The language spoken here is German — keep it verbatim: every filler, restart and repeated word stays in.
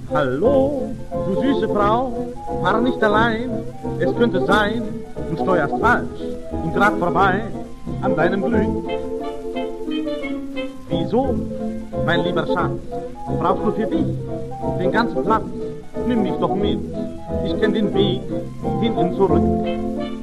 Hallo, du süße Frau, fahr nicht allein. Es könnte sein, du steuerst falsch und grad vorbei an deinem Glück. Wieso, mein lieber Schatz, brauchst du für dich den ganzen Platz? Nimm mich doch mit, ich kenn den Weg hin und zurück.